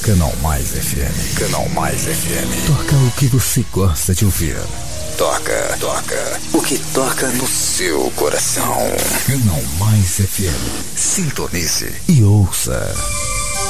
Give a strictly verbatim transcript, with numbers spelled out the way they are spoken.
Canal Mais F M. Canal Mais F M. Toca o que você gosta de ouvir. Toca, toca. O que toca no seu coração. Canal Mais F M. Sintonize e ouça.